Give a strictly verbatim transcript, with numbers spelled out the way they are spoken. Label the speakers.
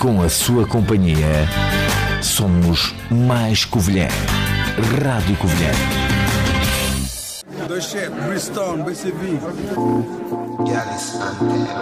Speaker 1: com a sua companhia, somos mais Covilhã. Rádio Covilhã.
Speaker 2: dois sete, Bristol, B C V.